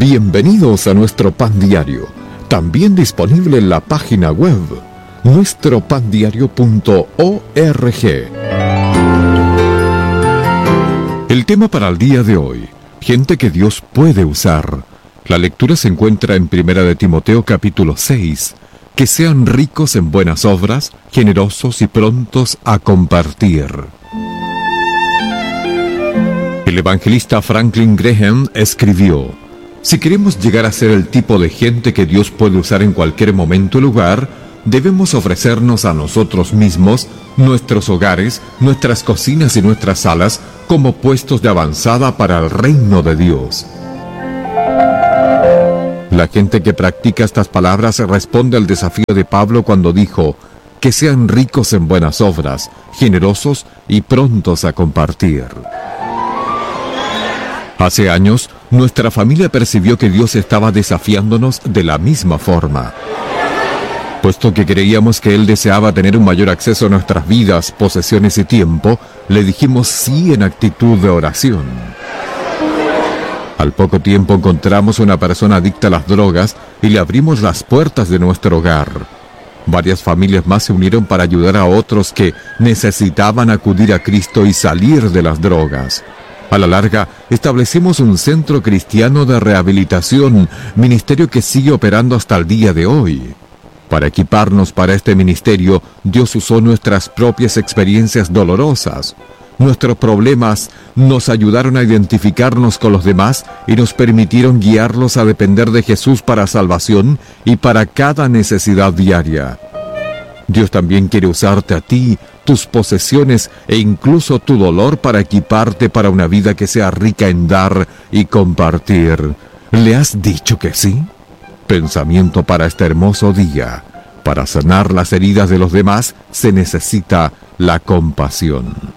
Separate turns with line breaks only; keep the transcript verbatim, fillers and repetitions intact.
Bienvenidos a nuestro pan diario, también disponible en la página web nuestro pan diario punto org. El tema para el día de hoy: gente que Dios puede usar. La lectura se encuentra en Primera de Timoteo capítulo seis. Que sean ricos en buenas obras, generosos y prontos a compartir. El evangelista Franklin Graham escribió: si queremos llegar a ser el tipo de gente que Dios puede usar en cualquier momento o lugar, debemos ofrecernos a nosotros mismos, nuestros hogares, nuestras cocinas y nuestras salas como puestos de avanzada para el reino de Dios. La gente que practica estas palabras responde al desafío de Pablo cuando dijo: que sean ricos en buenas obras, generosos y prontos a compartir. Hace años, nuestra familia percibió que Dios estaba desafiándonos de la misma forma. Puesto que creíamos que Él deseaba tener un mayor acceso a nuestras vidas, posesiones y tiempo, le dijimos sí en actitud de oración. Al poco tiempo encontramos una persona adicta a las drogas y le abrimos las puertas de nuestro hogar. Varias familias más se unieron para ayudar a otros que necesitaban acudir a Cristo y salir de las drogas. A la larga, establecimos un centro cristiano de rehabilitación, ministerio que sigue operando hasta el día de hoy. Para equiparnos para este ministerio, Dios usó nuestras propias experiencias dolorosas. Nuestros problemas nos ayudaron a identificarnos con los demás y nos permitieron guiarlos a depender de Jesús para salvación y para cada necesidad diaria. Dios también quiere usarte a ti, tus posesiones e incluso tu dolor para equiparte para una vida que sea rica en dar y compartir. ¿Le has dicho que sí? Pensamiento para este hermoso día: para sanar las heridas de los demás se necesita la compasión.